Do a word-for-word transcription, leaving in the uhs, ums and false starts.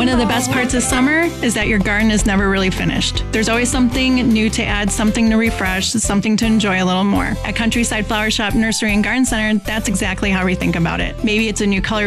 One of the best parts of summer is that your garden is never really finished. There's always something new to add, something to refresh, something to enjoy a little more. At Countryside Flower Shop Nursery and Garden Center, that's exactly how we think about it. Maybe it's a new color